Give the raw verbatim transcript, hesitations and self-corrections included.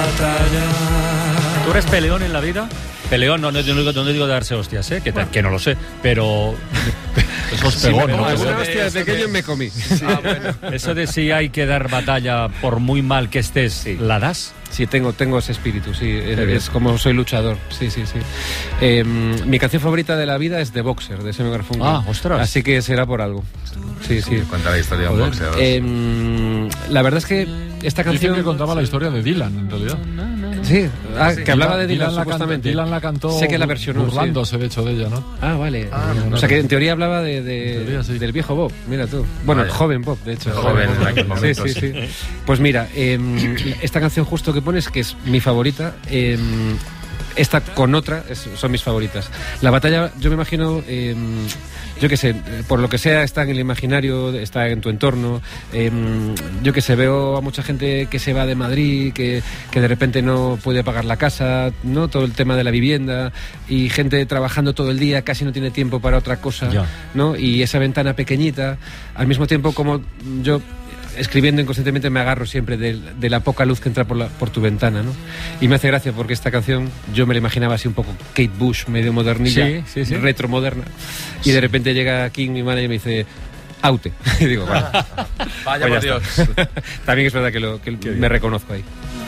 batalla. ¿Tú eres peleón en la vida? Peleón, no, no, no, no digo de darse hostias, ¿eh? que, que no lo sé, pero... Esos pegones. Sí, ¿no? alguna Eso hostia de de, pequeño eso me comí. Sí. Ah, bueno. Eso de si hay que dar batalla por muy mal que estés, sí. ¿La das? Sí, tengo, tengo ese espíritu, sí, es, es como soy luchador, sí, sí, sí. Eh, mi canción favorita de la vida es The Boxer, de Simon Garfunkel. Ah, ostras. Así que será por algo. Sí, sí. Cuenta la historia de un boxeador. Eh, la verdad es que esta canción... Dicen que contaba la historia de Dylan, en realidad. Sí, ah, que hablaba de Dylan, Dylan la supuestamente. Cantó, Dylan la cantó sé que la versionó, burlándose, sí. de hecho, de ella, ¿no? Ah, vale. Ah, o no, sea, no. que en teoría hablaba de, de, teoría, sí. del viejo Bob, mira tú. Bueno, el joven Bob, de hecho. El joven en aquel momento, sí, sí, sí. Pues mira, eh, esta canción justo que pones, que es mi favorita, eh, esta con otra es, son mis favoritas. La batalla, yo me imagino... Eh, yo qué sé, por lo que sea, está en el imaginario, está en tu entorno. Eh, yo qué sé, veo a mucha gente que se va de Madrid, que, que de repente no puede pagar la casa, ¿no? Todo el tema de la vivienda, y gente trabajando todo el día, casi no tiene tiempo para otra cosa, ya. ¿no? Y esa ventana pequeñita, al mismo tiempo como yo... escribiendo inconscientemente me agarro siempre de, de la poca luz que entra por, la, por tu ventana, ¿no? Y me hace gracia porque esta canción yo me la imaginaba así un poco Kate Bush, medio modernilla, sí, sí, sí. retromoderna, y de repente llega King, mi manager, y me dice Aute, y digo, bueno, Vaya pues por Dios. también es verdad que, lo, que me reconozco ahí.